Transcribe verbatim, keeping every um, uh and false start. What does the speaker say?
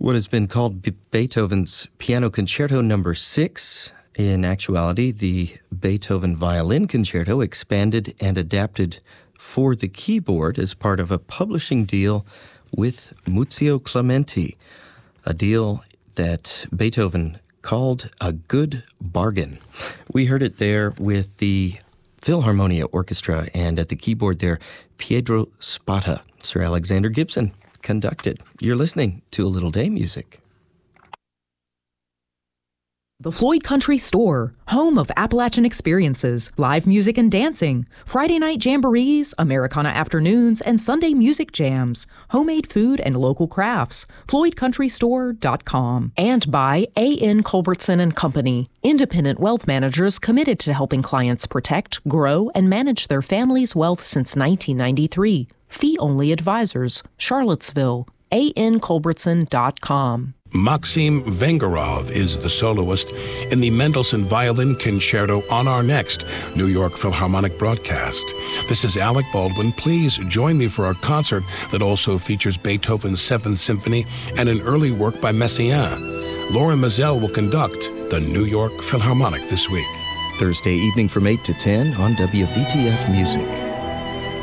What has been called Be- Beethoven's Piano Concerto Number Six. In actuality, the Beethoven Violin Concerto expanded and adapted for the keyboard as part of a publishing deal with Muzio Clementi, a deal that Beethoven called a good bargain. We heard it there with the Philharmonia Orchestra, and at the keyboard there, Pietro Spata. Sir Alexander Gibson conducted. You're listening to A Little Day Music. The Floyd Country Store, home of Appalachian experiences, live music and dancing, Friday night jamborees, Americana afternoons, and Sunday music jams, homemade food and local crafts. floyd country store dot com. And by A N Culbertson and Company, independent wealth managers committed to helping clients protect, grow, and manage their family's wealth since nineteen ninety-three. Fee-only advisors, Charlottesville. A N Culbertson dot com. Maxim Vengerov is the soloist in the Mendelssohn Violin Concerto on our next New York Philharmonic broadcast. This is Alec Baldwin. Please join me for our concert that also features Beethoven's Seventh Symphony and an early work by Messiaen. Lauren Mazel will conduct the New York Philharmonic this week. Thursday evening from eight to ten on W V T F Music.